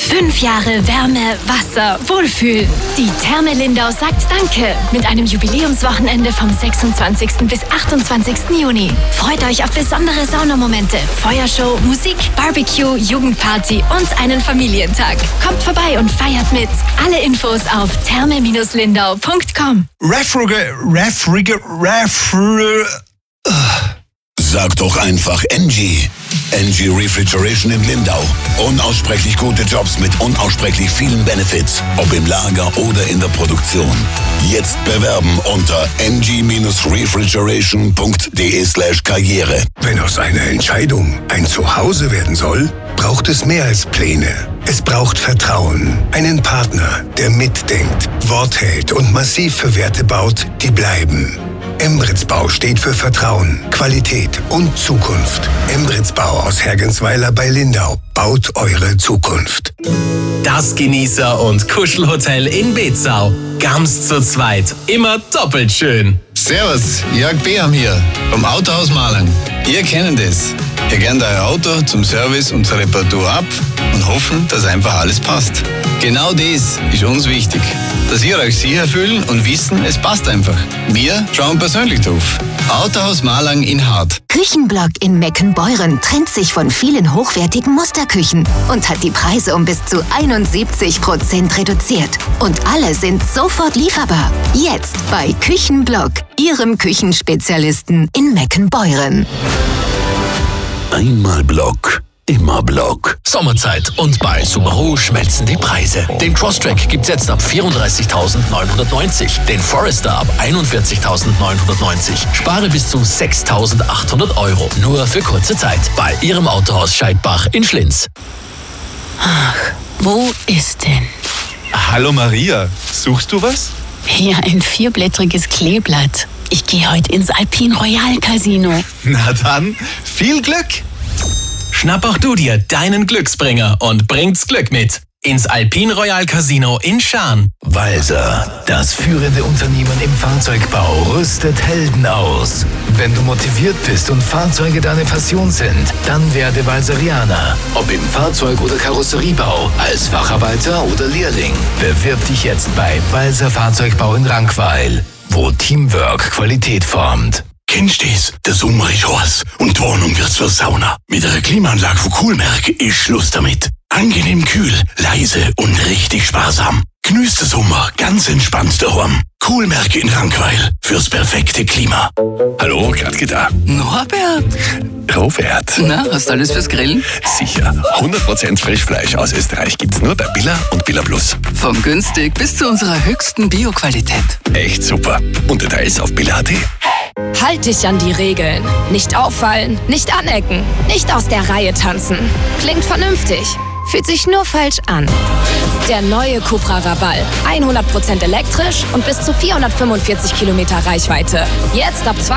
5 Jahre Wärme, Wasser, Wohlfühl. Die Therme Lindau sagt Danke mit einem Jubiläumswochenende vom 26. bis 28. Juni. Freut euch auf besondere Saunamomente, Feuershow, Musik, Barbecue, Jugendparty und einen Familientag. Kommt vorbei und feiert mit. Alle Infos auf therme-lindau.com. Sag doch einfach Engie. Engie Refrigeration in Lindau. Unaussprechlich gute Jobs mit unaussprechlich vielen Benefits. Ob im Lager oder in der Produktion. Jetzt bewerben unter engie-refrigeration.de/karriere. Wenn aus einer Entscheidung ein Zuhause werden soll, braucht es mehr als Pläne. Es braucht Vertrauen. Einen Partner, der mitdenkt, Wort hält und massiv für Werte baut, die bleiben. Embrits Bau steht für Vertrauen, Qualität und Zukunft. Embrits Bau aus Hergensweiler bei Lindau baut eure Zukunft. Das Genießer- und Kuschelhotel in Betzau. Ganz zu zweit. Immer doppelt schön. Servus, Jörg Beham hier vom Autohaus Malang. Ihr kennt es. Ihr gebt euer Auto zum Service und zur Reparatur ab und hoffen, dass einfach alles passt. Genau das ist uns wichtig. Dass ihr euch sicher fühlt und wissen, es passt einfach. Wir schauen persönlich drauf. Autohaus Malang in Hart. Küchenblock in Meckenbeuren trennt sich von vielen hochwertigen Musterküchen und hat die Preise um bis zu 71% reduziert. Und alle sind sofort lieferbar. Jetzt bei Küchenblock, Ihrem Küchenspezialisten in Meckenbeuren. Einmal Block, immer Block. Sommerzeit und bei Subaru schmelzen die Preise. Den Crosstrack gibt's jetzt ab 34.990, den Forester ab 41.990. Spare bis zu 6.800 Euro. Nur für kurze Zeit bei Ihrem Autohaus Scheidbach in Schlinz. Ach, wo ist denn? Hallo Maria, suchst du was? Hier ein 4-blättriges Kleeblatt. Ich gehe heute ins Alpine Royal Casino. Na dann, viel Glück! Schnapp auch du dir deinen Glücksbringer und bringt's Glück mit. Ins Alpine Royal Casino in Schaan. Walser, das führende Unternehmen im Fahrzeugbau, rüstet Helden aus. Wenn du motiviert bist und Fahrzeuge deine Passion sind, dann werde Walserianer. Ob im Fahrzeug- oder Karosseriebau, als Facharbeiter oder Lehrling. Bewirb dich jetzt bei Walser Fahrzeugbau in Rankweil, wo Teamwork Qualität formt. Kennst du das? Der Sommer ist heiß und die Wohnung wird zur Sauna. Mit einer Klimaanlage von Coolmerk ist Schluss damit. Angenehm kühl, leise und richtig sparsam. Genießt den Sommer ganz entspannt daheim. Coolmerk in Rankweil fürs perfekte Klima. Hallo, Gradke da. Norbert! Robert. Na, hast du alles fürs Grillen? Sicher. 100% Frischfleisch aus Österreich gibt's nur bei Billa und Billa Plus. Vom günstig bis zu unserer höchsten Bio-Qualität. Echt super. Und Details auf billa.at. Halt dich an die Regeln. Nicht auffallen, nicht anecken, nicht aus der Reihe tanzen. Klingt vernünftig, fühlt sich nur falsch an. Der neue Cupra Raval. 100% elektrisch und bis zu 445 Kilometer Reichweite. Jetzt ab